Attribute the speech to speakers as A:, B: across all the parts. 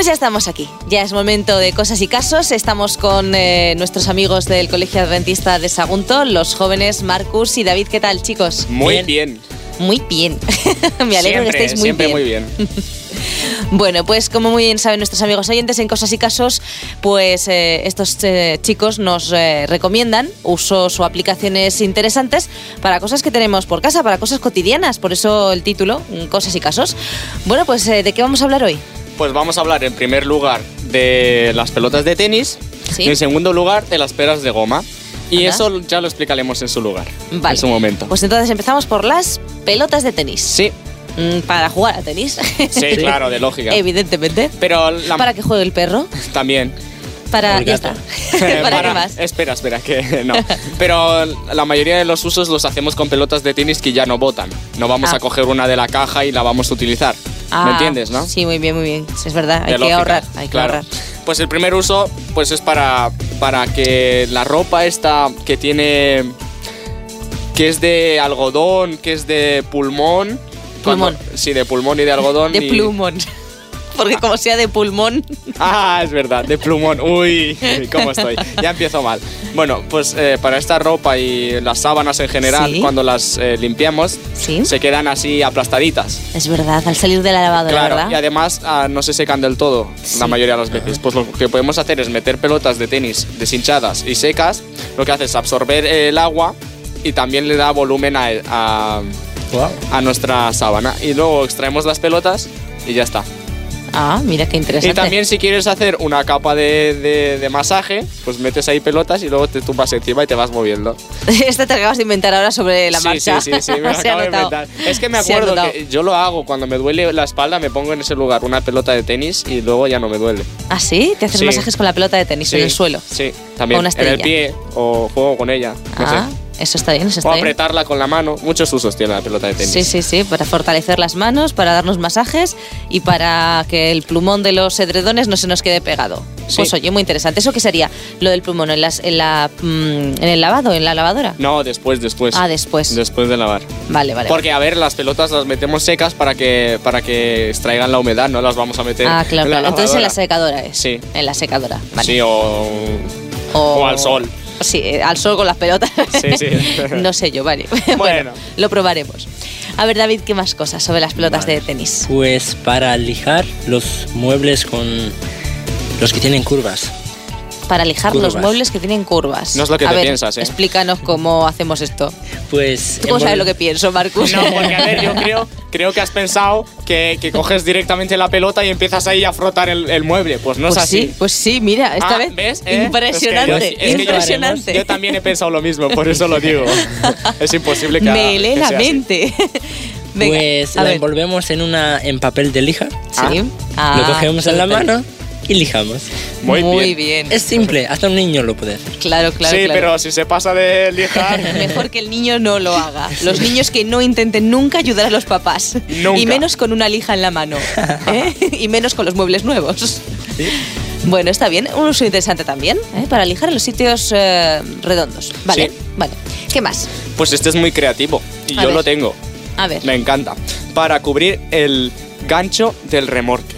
A: ya estamos aquí, ya es momento de cosas y casos. Estamos con nuestros amigos del Colegio Adventista de Sagunto, los jóvenes Marcus y David. ¿Qué tal, chicos?
B: Muy bien.
A: Muy bien. Me alegro que estéis muy bien.
B: Siempre muy bien.
A: Bueno, pues como muy bien saben nuestros amigos oyentes, en Cosas y Casos, pues estos chicos nos recomiendan usos o aplicaciones interesantes para cosas que tenemos por casa, para cosas cotidianas. Por eso el título, Cosas y Casos. Bueno, pues ¿de qué vamos a hablar hoy?
B: Pues vamos a hablar en primer lugar de las pelotas de tenis,
A: ¿Sí?
B: y en segundo lugar de las peras de goma. Y
A: Anda.
B: eso ya lo explicaremos en su lugar,
A: Vale.
B: en su momento.
A: Pues entonces empezamos por las pelotas de tenis.
B: Sí,
A: Para jugar a tenis.
B: sí, claro, de lógica.
A: Evidentemente.
B: Pero
A: Para que juegue el perro.
B: también.
A: Para...
C: El
A: Ya
C: gato.
A: está. ¿Para qué más?
B: Espera, que no. Pero la mayoría de los usos los hacemos con pelotas de tenis que ya no botan. No vamos a coger una de la caja y la vamos a utilizar. ¿Me entiendes, no?
A: Sí, muy bien, muy bien. Es verdad, hay
B: De
A: que
B: lógica,
A: ahorrar. Hay que
B: claro.
A: ahorrar.
B: Pues el primer uso pues es para que la ropa esta que tiene, que es de algodón, que es de pulmón.
A: Pulmón.
B: Sí, de pulmón y de algodón.
A: De plumón. Porque como sea de pulmón.
B: Ah, es verdad, de plumón. Uy, cómo estoy. Ya empiezo mal. Bueno, pues para esta ropa y las sábanas en general,
A: Sí.
B: cuando las limpiamos,
A: Sí.
B: se quedan así aplastaditas.
A: Es verdad, al salir de la lavadora,
B: Claro,
A: ¿verdad?
B: y además no se secan del todo
A: Sí.
B: la mayoría de las veces. Pues lo que podemos hacer es meter pelotas de tenis deshinchadas y secas. Lo que hace es absorber el agua y también le da volumen a nuestra sábana. Y luego extraemos las pelotas y ya está.
A: Ah, mira qué interesante.
B: Y también si quieres hacer una capa de masaje, pues metes ahí pelotas y luego te tumbas encima y te vas moviendo.
A: Esta te acabas de inventar ahora sobre la marcha.
B: Sí, me lo
A: Se ha
B: acabo de
A: notado.
B: inventar. Es que me
A: Se ha
B: acuerdo
A: notado.
B: que yo lo hago cuando me duele la espalda, me pongo en ese lugar una pelota de tenis y luego ya no me duele.
A: ¿Ah, sí? ¿Te haces
B: Sí.
A: masajes con la pelota de tenis en el suelo?
B: Sí, también.
A: O una
B: en el
A: esterilla.
B: pie o juego con ella. No
A: Ah,
B: sé.
A: eso está bien, eso
B: O
A: está bien.
B: apretarla con la mano. Muchos usos tiene la pelota de tenis.
A: Sí, para fortalecer las manos, para darnos masajes y para que el plumón de los edredones no se nos quede pegado.
B: Sí.
A: Pues oye, muy interesante. ¿Eso qué sería? Lo del plumón, en el lavado, en la lavadora.
B: No, después.
A: Ah, después.
B: Después de lavar.
A: Vale.
B: Porque, a ver, las pelotas las metemos secas para que extraigan la humedad, no las vamos a meter
A: Ah, claro,
B: en la
A: claro. Entonces en la
B: lavadora.
A: secadora es.
B: Sí.
A: En la secadora. Vale.
B: Sí, o al sol.
A: Sí, al sol con las pelotas.
B: Sí.
A: No sé yo, vale.
B: Bueno.
A: Lo probaremos. A ver, David, ¿qué más cosas sobre las pelotas de tenis?
C: Pues para lijar los muebles con los que tienen curvas.
A: Para lijar los
C: Curvas.
A: muebles que tienen curvas.
B: No es lo que
A: a
B: te
A: ver,
B: piensas, ¿eh?
A: Explícanos cómo hacemos esto.
C: Pues
A: ¿Tú cómo sabes lo que pienso, Marcus?
B: No, porque a ver, yo creo que has pensado que coges directamente la pelota y empiezas ahí a frotar el mueble. Pues no es así.
A: Pues sí, mira, esta vez.
B: ¿ves?
A: Impresionante,
B: Es que yo-
A: impresionante.
B: Yo también he pensado lo mismo, por eso lo digo. Es imposible que
A: Me lee
B: que
A: la
B: sea así.
A: mente. Venga,
C: Pues
A: a
C: la
A: ver.
C: envolvemos en papel de lija,
A: Sí.
C: lo cogemos en la
A: perfecto.
C: mano y lijamos.
B: Muy bien.
C: Es simple, hasta un niño lo puede hacer.
A: Claro.
B: Sí, pero si se pasa de lijar.
A: Mejor que el niño no lo haga. Los niños que no intenten nunca ayudar a los papás.
B: Nunca.
A: Y menos con una lija en la mano. ¿eh? Y menos con los muebles nuevos. Bueno, está bien. Un uso interesante también, para lijar en los sitios redondos. Vale,
B: Sí.
A: vale. ¿Qué más?
B: Pues este es muy creativo y
A: A
B: yo
A: ver.
B: lo tengo.
A: A ver.
B: Me encanta. Para cubrir el gancho del remolque.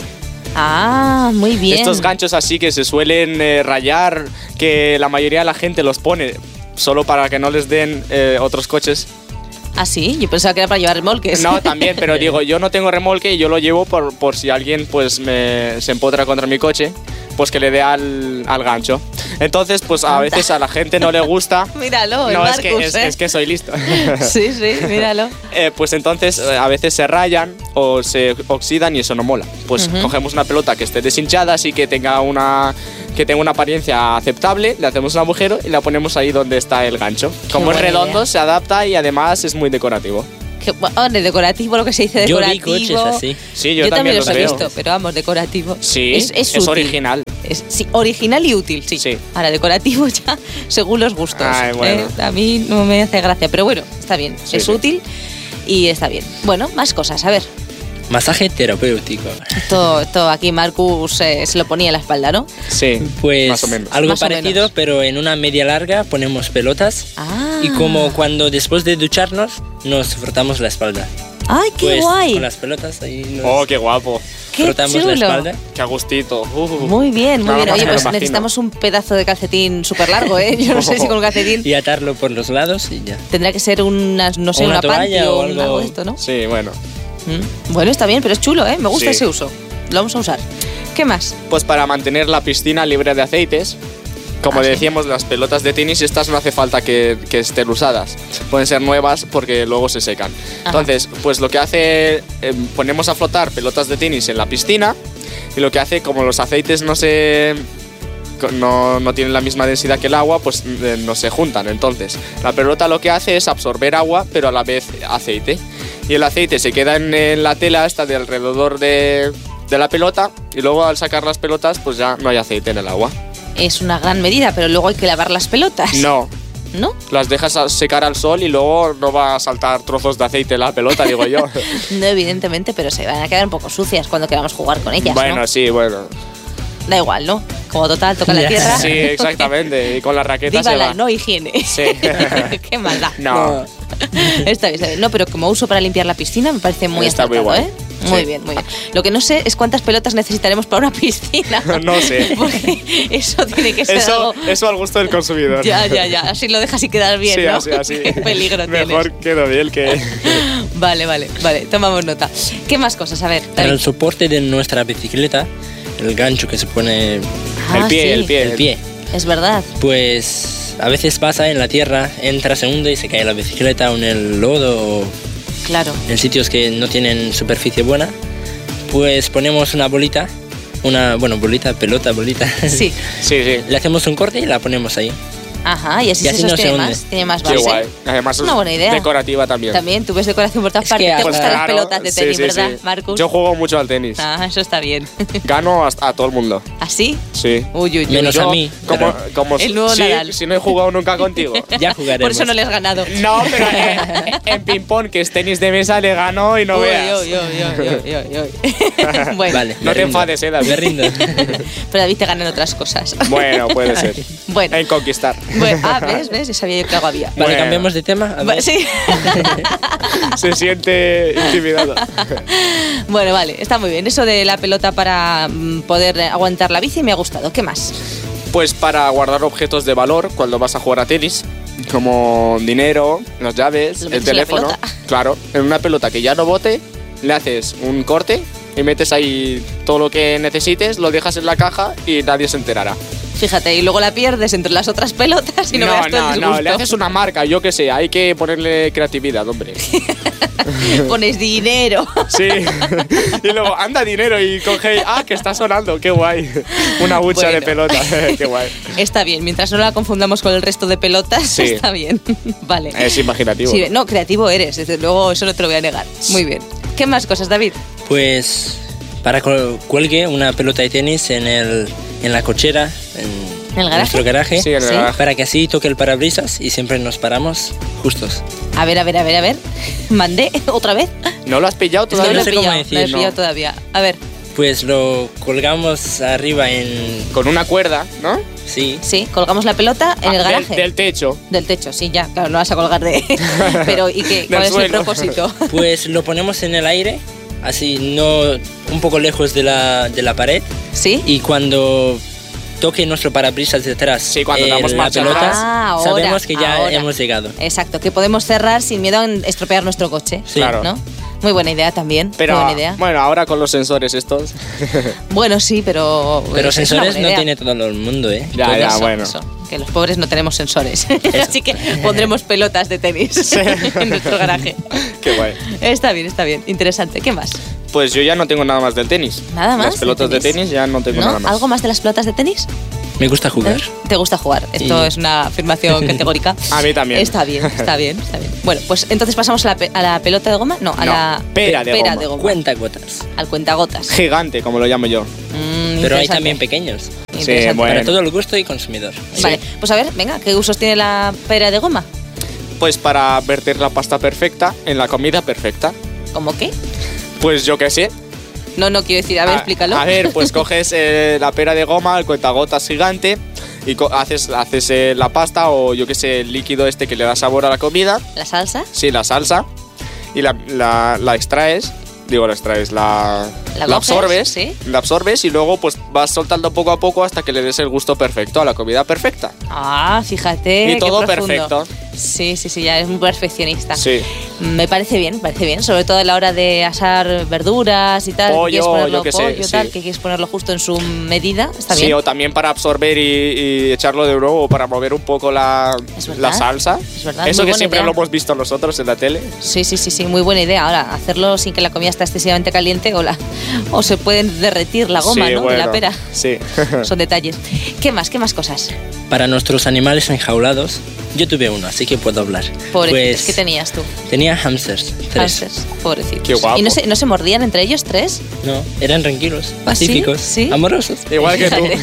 A: Ah, muy bien.
B: Estos ganchos así que se suelen rayar, que la mayoría de la gente los pone solo para que no les den otros coches.
A: Ah, sí, yo pensaba que era para llevar remolques.
B: No, también, pero digo, yo no tengo remolque y yo lo llevo por si alguien pues se empotra contra mi coche, pues que le dé al gancho. Entonces, pues a veces a la gente no le gusta.
A: Míralo, el
B: No,
A: Marcus,
B: es que soy listo.
A: Sí, míralo.
B: Pues entonces a veces se rayan o se oxidan y eso no mola. Pues cogemos una pelota que esté deshinchada, así que tenga una apariencia aceptable, le hacemos un agujero y la ponemos ahí donde está el gancho. Como es
A: buena
B: redondo,
A: idea.
B: se adapta y además es muy decorativo.
A: De decorativo, lo que se dice
C: Yo
A: decorativo.
C: vi coches así.
B: Sí,
A: Yo también
B: los
A: los he
B: veo.
A: visto, pero vamos, decorativo.
B: Sí,
A: es
B: es
A: útil.
B: original.
A: Sí, original y útil, sí.
B: Sí.
A: Ahora, decorativo ya, según los gustos.
B: Ay, bueno.
A: A mí no me hace gracia, pero bueno, está bien.
B: Sí,
A: es
B: sí.
A: útil y está bien. Bueno, más cosas, a ver.
C: Masaje terapéutico.
A: Esto aquí Marcus se lo ponía en la espalda, ¿no?
B: Sí,
C: Pues
B: más o menos.
C: algo
A: Más o
C: parecido,
A: menos.
C: pero en una media larga ponemos pelotas
A: Ah.
C: y como cuando después de ducharnos nos frotamos la espalda.
A: ¡Ay, qué
C: Pues
A: guay!
C: con las pelotas ahí nos
B: Oh, qué guapo.
A: ¡Qué
C: frotamos
A: chulo!
C: la espalda.
B: Qué a gustito.
A: Muy bien, muy
B: Nada
A: bien.
B: más
A: Oye,
B: me lo
A: pues
B: imagino.
A: necesitamos un pedazo de calcetín súper largo, ¿eh? Yo no sé si con un calcetín
C: Y atarlo por los lados y ya.
A: tendrá que ser una, no sé,
C: O una
A: una panty
C: toalla
A: o
C: o algo.
A: algo de esto, ¿no?
B: Sí, bueno.
A: Bueno, está bien, pero es chulo, ¿eh? Me gusta
B: Sí.
A: ese uso. Lo vamos a usar. ¿Qué más?
B: Pues para mantener la piscina libre de aceites, como
A: Ah, sí.
B: decíamos, las pelotas de tenis, estas no hace falta que estén usadas. Pueden ser nuevas porque luego se secan.
A: Ajá.
B: Entonces, pues lo que hace, ponemos a flotar pelotas de tenis en la piscina y lo que hace, como los aceites no tienen la misma densidad que el agua, pues no se juntan. Entonces, la pelota lo que hace es absorber agua, pero a la vez aceite. Y el aceite se queda en la tela esta de alrededor de la pelota y luego al sacar las pelotas, pues ya no hay aceite en el agua.
A: Es una gran medida, pero luego hay que lavar las pelotas.
B: No,
A: ¿No?
B: las dejas secar al sol y luego no va a saltar trozos de aceite en la pelota, digo yo.
A: No, evidentemente, pero se van a quedar un poco sucias cuando queramos jugar con ellas,
B: Bueno,
A: ¿no?
B: sí, bueno.
A: Da igual, ¿no? Como total, toca la
C: Ya.
A: tierra.
B: Sí, exactamente. Y con la raqueta se
A: Viva la
B: va.
A: no higiene.
B: Sí.
A: Qué maldad.
B: No.
A: Está bien, está bien. No, pero como uso para limpiar la piscina me parece muy
B: Está muy
A: acertado,
B: guay.
A: ¿eh? Muy
B: Sí.
A: bien, muy bien. Lo que no sé es cuántas pelotas necesitaremos para una piscina.
B: No sé.
A: Porque eso tiene que ser
B: Eso,
A: algo...
B: eso al gusto del consumidor.
A: Ya. Así lo dejas y quedar bien,
B: Sí,
A: ¿no?
B: así.
A: Qué peligro
B: Mejor
A: tienes.
B: quedo bien que...
A: Vale. Tomamos nota. ¿Qué más cosas? A ver,
C: Para
A: David.
C: el soporte de nuestra bicicleta, el gancho que se pone
A: Ah, sí,
B: el pie.
C: el pie,
A: Es verdad.
C: pues a veces pasa en la tierra, entra segundo y se cae la bicicleta o en el lodo o
A: Claro.
C: en sitios que no tienen superficie buena, pues ponemos una bolita, pelota.
A: Sí.
B: Sí, sí.
C: Le hacemos un corte y la ponemos ahí.
A: Ajá, y así
C: Y
A: se
C: así no
A: sostiene
C: se hunde.
A: más. Tiene más
B: Qué
A: base.
B: guay. Además
A: Una buena idea.
B: decorativa también.
A: También, tú ves decoración por todas
C: Es que
A: partes. Te
C: pues
A: gustan las
B: claro,
A: pelotas de
B: sí,
A: tenis,
B: sí,
A: ¿verdad,
B: sí.
A: Marcus?
B: Yo juego mucho al tenis.
A: Ah, eso está bien.
B: Gano a todo el mundo.
A: ¿Así?
B: Sí.
A: Uy.
C: Menos
B: Yo,
C: a mí,
B: como
A: El nuevo
B: sí,
A: Nadal.
B: si no he jugado nunca contigo.
C: Ya jugaremos.
A: Por eso no le has ganado.
B: No, pero en ping-pong, que es tenis de mesa, le gano y no veas.
A: Uy. Bueno,
C: Vale,
B: No
C: me
B: te
C: rindo.
B: enfades, David.
C: Me rindo.
A: pero David te gana en otras cosas.
B: Bueno, puede ser.
A: Bueno.
B: En conquistar.
A: ¿Ves? Ya sabía yo que algo había.
C: Vale,
B: Bueno.
C: cambiamos de tema. A ver.
A: Sí.
B: Se siente intimidado.
A: Bueno, vale, está muy bien. Eso de la pelota para poder aguantar la bici me ha gustado. ¿Qué más?
B: Pues para guardar objetos de valor cuando vas a jugar a tenis, como dinero, las llaves,
A: Lo
B: el
A: metes en la
B: teléfono.
A: pelota.
B: Claro, en una pelota que ya no bote, le haces un corte y metes ahí todo lo que necesites, lo dejas en la caja y nadie se enterará.
A: Fíjate, y luego la pierdes entre las otras pelotas y no, veas todo el disgusto.
B: le haces una marca, yo qué sé, hay que ponerle creatividad, hombre.
A: Pones dinero.
B: Sí. Y luego, anda dinero y coge, que está sonando, qué guay. Una bucha de
A: Bueno.
B: pelota, qué guay.
A: Está bien, mientras no la confundamos con el resto de pelotas,
B: Sí.
A: está bien. Vale.
B: Es imaginativo.
A: Sí, no, creativo eres, desde luego eso no te lo voy a negar. Muy bien. ¿Qué más cosas, David?
C: Pues para cuelgue una pelota de tenis en la cochera,
A: ¿En el garaje?
C: nuestro garaje,
B: Sí, en el
A: Sí.
B: garaje.
C: para que así toque el parabrisas y siempre nos paramos justos.
A: A ver. ¿Mandé otra vez?
B: ¿No lo has pillado
A: No
B: todavía?
A: lo he
C: sé cómo
A: pillado,
C: decir,
A: no he
C: no.
A: pillado todavía. A ver,
C: Pues lo colgamos arriba en...
B: Con una cuerda, ¿no?
C: Sí,
A: sí, colgamos la pelota en el garaje.
B: Del techo.
A: Del techo, sí, ya, claro, no vas a colgar de... Pero, ¿y qué? ¿Cuál
B: Del
A: es el
B: suelo.
A: propósito?
C: pues lo ponemos en el aire, así no un poco lejos de la pared,
A: ¿Sí?
C: y cuando toque nuestro parabrisas detrás
B: Sí, cuando damos
C: la
B: marcha
C: pelota,
B: atrás.
A: Ahora,
C: sabemos que ya
A: ahora.
C: hemos llegado.
A: Exacto, que podemos cerrar sin miedo a estropear nuestro coche.
C: Sí.
B: Claro.
A: ¿No? Muy buena idea también.
B: Pero,
A: muy buena idea.
B: bueno, ahora con los sensores estos.
A: Bueno, sí, pero...
C: Pero
A: es una
C: sensores
A: buena
C: no
A: idea.
C: tiene todo el mundo, ¿eh?
B: Ya, ya,
A: Eso,
B: bueno.
A: eso, que los pobres no tenemos sensores. Así que pondremos pelotas de tenis en nuestro garaje.
B: Qué guay.
A: Está bien, interesante. ¿Qué más?
B: Pues yo ya no tengo nada más del tenis.
A: ¿Nada más
B: Las pelotas
A: de
B: de tenis ya no tengo
A: ¿No?
B: nada más.
A: ¿Algo más de las pelotas de tenis?
C: Me gusta jugar.
A: ¿Te gusta jugar? Esto
C: Sí.
A: es una afirmación categórica.
B: A mí también.
A: Está bien. Bueno, pues entonces pasamos a la pelota de goma. No, a
B: No,
A: la
B: pera de goma.
C: Cuenta gotas.
A: Al cuentagotas.
B: Gigante, como lo llamo yo.
C: Pero hay
A: Interesante.
C: también pequeños.
A: Interesante.
B: bueno.
C: Para todo el gusto y consumidor.
A: Vale, pues a ver, venga, ¿qué usos tiene la pera de goma?
B: Pues para verter la pasta perfecta en la comida perfecta.
A: ¿Cómo qué?
B: Pues yo qué sé.
A: No quiero decir, a ver, explícalo.
B: A ver, pues coges la pera de goma, el cuentagotas gigante y haces la pasta o yo qué sé, el líquido este que le da sabor a la comida.
A: ¿La salsa?
B: Sí, la salsa. y la extraes. Digo, la extraes, la absorbes,
A: ¿sí?
B: La absorbes y luego pues vas soltando poco a poco hasta que le des el gusto perfecto a la comida perfecta.
A: Ah, fíjate.
B: Y todo
A: qué profundo.
B: perfecto.
A: Sí, ya eres un perfeccionista.
B: Sí.
A: Me parece bien, sobre todo a la hora de asar verduras y tal.
B: Pollo, yo qué sé,
A: pollo, tal,
B: sí.
A: que quieres ponerlo justo en su medida, está
B: Sí,
A: bien.
B: o también para absorber y echarlo de nuevo para mover un poco la salsa.
A: Es verdad.
B: Eso
A: muy
B: que siempre
A: idea.
B: lo hemos visto nosotros en la tele.
A: Sí, muy buena idea. Ahora, hacerlo sin que la comida esté excesivamente caliente o se pueden derretir la goma,
B: sí,
A: ¿no?
B: bueno,
A: de la pera.
B: Sí.
A: Son detalles. ¿Qué más cosas?
C: Para nuestros animales enjaulados, yo tuve uno, así que puedo hablar.
A: Pobrecitos, ¿qué tenías tú?
C: Tenía hamsters, 3.
A: Hamsters, pobrecitos.
B: Qué guapo.
A: ¿Y no se mordían entre ellos 3?
C: No, eran tranquilos,
A: ¿Ah, sí?
C: pacíficos,
A: ¿Sí?
C: amorosos.
B: Igual que tú.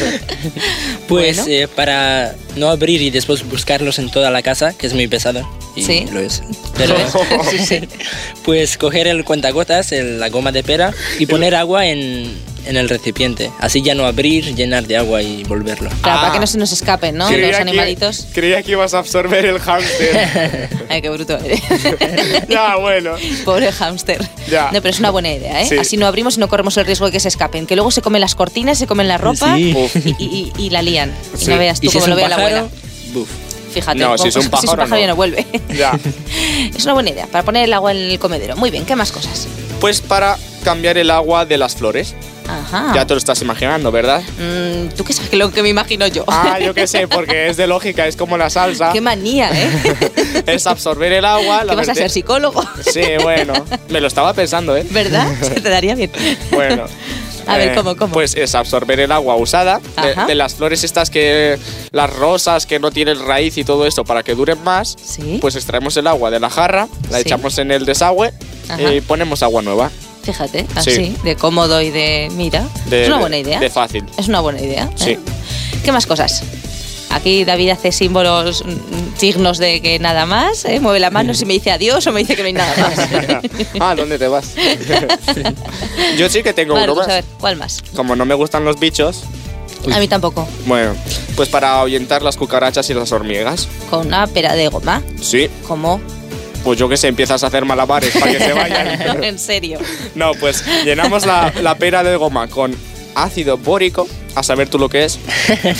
C: Pues
A: Bueno.
C: para no abrir y después buscarlos en toda la casa, que es muy pesado. Y
A: Sí.
C: lo es. Pero
A: Sí.
C: pues coger el cuentagotas, la goma de pera y poner agua en el recipiente. Así ya no abrir, llenar de agua y volverlo.
A: Claro,
B: Ah.
A: para que no se nos escapen, ¿no? Los animalitos.
B: Creía que ibas a absorber el hámster.
A: Ay, qué bruto eres.
B: Ya, bueno.
A: Pobre hámster.
B: Ya.
A: No, pero es una buena idea, ¿eh?
B: Sí.
A: Así no abrimos y no corremos el riesgo de que se escapen. Que luego se comen las cortinas, se comen la ropa
C: Sí.
B: Uf.
A: y la lían. Y
B: Sí.
A: no veas tú
C: Y si
A: cómo
C: es
A: lo
C: un
A: ve la
C: pájaro,
A: abuela.
C: buf.
A: Fíjate,
B: No, si es un pájaro,
A: ya
B: no.
A: no vuelve.
B: Ya.
A: Es una buena idea, para poner el agua en el comedero. Muy bien, ¿qué más cosas?
B: Pues para cambiar el agua de las flores.
A: Ajá.
B: Ya te lo estás imaginando, ¿verdad?
A: ¿Tú qué sabes lo que me imagino yo?
B: Ah, yo qué sé, porque es de lógica, es como la salsa.
A: Qué manía, ¿eh?
B: Es absorber el agua.
A: ¿Qué vas a ser psicólogo?
B: Sí, bueno. Me lo estaba pensando, ¿eh?
A: ¿Verdad? Se te daría bien.
B: Bueno.
A: A ver, ¿cómo?
B: Pues es absorber el agua usada
A: Ajá.
B: de las flores estas las rosas que no tienen raíz y todo esto para que duren más.
A: Sí.
B: Pues extraemos el agua de la jarra, la
A: Sí.
B: echamos en el desagüe
A: Ajá.
B: y ponemos agua nueva.
A: Fíjate, así, de cómodo y de mira.
B: De-
A: es una
B: de-
A: buena idea.
B: de fácil.
A: Es una buena idea.
B: Sí.
A: ¿Qué más cosas? Aquí David hace símbolos, signos de que nada más, ¿eh? Mueve la mano si me dice adiós o me dice que no hay nada más.
B: Ah, ¿dónde te vas? Yo sí que tengo
A: Vale,
B: uno
A: pues
B: más.
A: a ver, ¿cuál más?
B: Como no me gustan los bichos,
A: A mí tampoco.
B: bueno, pues para ahuyentar las cucarachas y las hormigas.
A: Con una pera de goma.
B: Sí,
A: ¿Cómo?
B: pues yo que sé, empiezas a hacer malabares para que se vayan.
A: En serio.
B: No, pues llenamos la pera de goma con ácido bórico, a saber tú lo que es.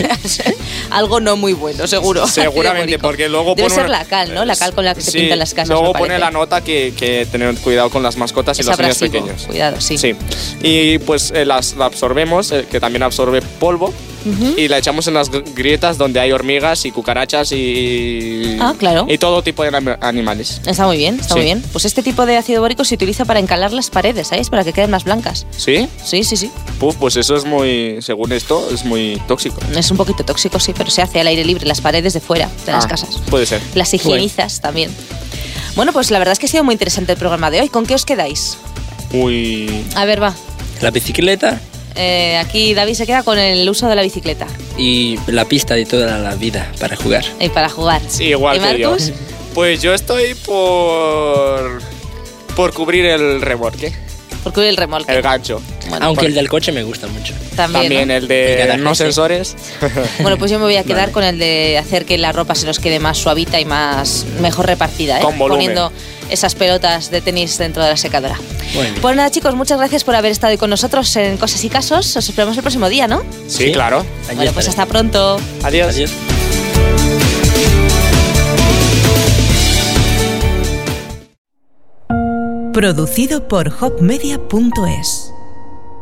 A: Algo no muy bueno, seguro.
B: Seguramente,
A: Bórico.
B: porque luego
A: Debe
B: pone
A: ser
B: una-
A: la cal, ¿no? La cal con la que se
B: Sí,
A: pintan las casas.
B: luego
A: me
B: pone
A: parece.
B: la nota que tener cuidado con las mascotas y
A: Es
B: los niños
A: abrasivo.
B: pequeños.
A: Cuidado, sí.
B: Sí. Y pues la absorbemos, que también absorbe polvo, y la echamos en las grietas donde hay hormigas y cucarachas y.
A: Ah, claro.
B: Y todo tipo de animales.
A: Está muy bien, está
B: Sí.
A: muy bien. Pues este tipo de ácido bórico se utiliza para encalar las paredes, ¿sabes? Para que queden más blancas.
B: ¿Sí?
A: Sí.
B: Puf, pues eso es muy. Según esto, es muy tóxico.
A: Es un poquito tóxico, sí, pero se hace al aire libre, las paredes de fuera de las
B: Ah,
A: casas.
B: Puede ser.
A: Las higienizas también. Bueno, pues la verdad es que ha sido muy interesante el programa de hoy. ¿Con qué os quedáis?
B: Uy.
A: A ver, va.
C: La bicicleta
A: Aquí David se queda con el uso de la bicicleta
C: y la pista de toda la vida para jugar.
A: para jugar.
B: Sí, igual
A: ¿Y
B: que yo.
A: Marcus?
B: Pues yo estoy por cubrir el remolque,
A: Por cubrir el remolque.
B: el gancho.
A: Bueno,
C: Aunque el del coche me gusta mucho.
B: También
A: ¿no?
B: el
C: El
B: de
C: garaje,
B: no
C: sí.
B: sensores.
A: Bueno, pues yo me voy a quedar
C: Vale.
A: con el de hacer que la ropa se nos quede más suavita y mejor repartida, ¿eh?
B: Con volumen.
A: Poniendo esas pelotas de tenis dentro de la secadora.
C: Muy bien.
A: Pues nada, chicos, muchas gracias por haber estado hoy con nosotros en Cosas y Casos. Os esperamos el próximo día, ¿no?
B: Sí, claro.
C: Allí
A: Bueno, pues
C: estaré.
A: hasta pronto.
B: Adiós.
C: Adiós.
D: Producido por hopmedia.es